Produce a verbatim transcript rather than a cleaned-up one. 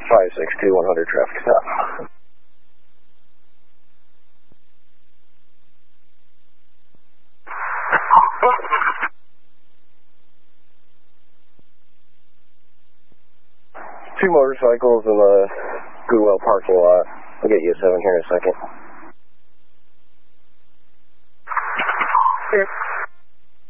five six two, one hundred traffic stop. Two motorcycles in the Goodwill parking lot. I'll get you a seven here in a second. Sure.